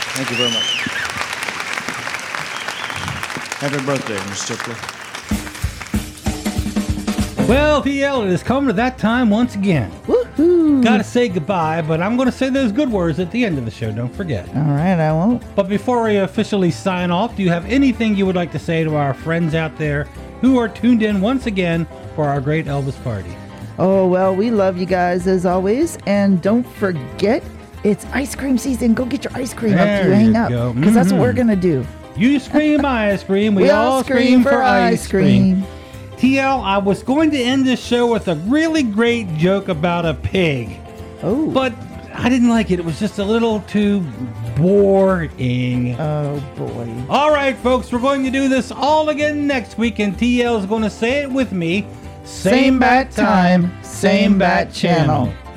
Thank you very much. Happy birthday, Mr. Tippler. Well, TL, it has come to that time once again. Woohoo! Gotta say goodbye, but I'm gonna say those good words at the end of the show, don't forget. All right, I won't. But before we officially sign off, do you have anything you would like to say to our friends out there who are tuned in once again for our great Elvis party? Oh, well, we love you guys as always. And don't forget, it's ice cream season. Go get your ice cream after you hang up. Because that's what we're going to do. You scream ice cream. We all scream for ice cream. TL, I was going to end this show with a really great joke about a pig. Oh. But I didn't like it. It was just a little too boring. Oh, boy. All right, folks, we're going to do this all again next week, and TL is going to say it with me. Same bat time, same bat channel.